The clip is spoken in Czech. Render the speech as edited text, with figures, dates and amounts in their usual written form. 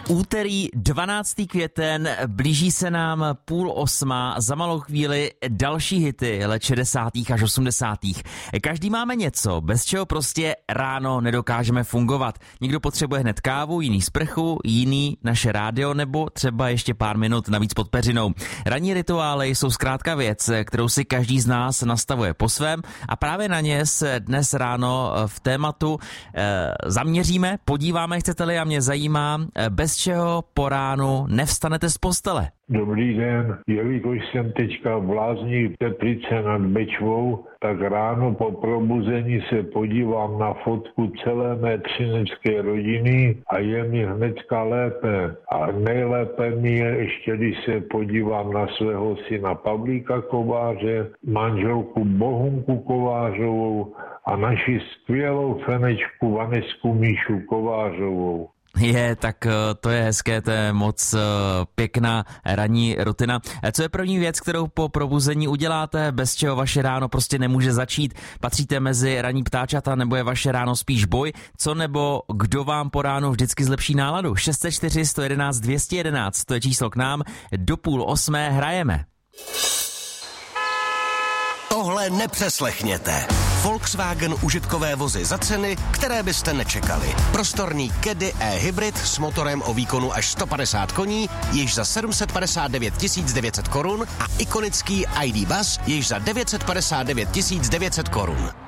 Úterý 12. květen, blíží se nám 7:30, za malou chvíli další hity let 60. až 80. Každý máme něco, bez čeho prostě ráno nedokážeme fungovat. Někdo potřebuje hned kávu, jiný sprchu, jiný naše rádio nebo třeba ještě pár minut navíc pod peřinou. Ranní rituály jsou zkrátka věc, kterou si každý z nás nastavuje po svém a právě na ně se dnes ráno v tématu zaměříme, podíváme, chcete-li, a mě zajímá, bez čeho po ránu nevstanete z postele. Dobrý den, jelikož jsem teďka v Lázních Teplice nad Bečvou, tak ráno po probuzení se podívám na fotku celé mé třinecké rodiny a je mi hnedka lépe. A nejlépe mi je ještě, když se podívám na svého syna Pavlíka Kováře, manželku Bohunku Kovářovou a naši skvělou fenečku Vanesku Míšu Kovářovou. Tak to je hezké, to je moc pěkná ranní rutina. Co je první věc, kterou po probuzení uděláte, bez čeho vaše ráno prostě nemůže začít? Patříte mezi ranní ptáčata, nebo je vaše ráno spíš boj? Co nebo kdo vám po ránu vždycky zlepší náladu? 604 111 211, to je číslo k nám. Do 7:30 hrajeme. Tohle nepřeslechněte. Volkswagen užitkové vozy za ceny, které byste nečekali. Prostorný Caddy e-hybrid s motorem o výkonu až 150 koní, již za 759 900 korun a ikonický ID Buzz, již za 959 900 korun.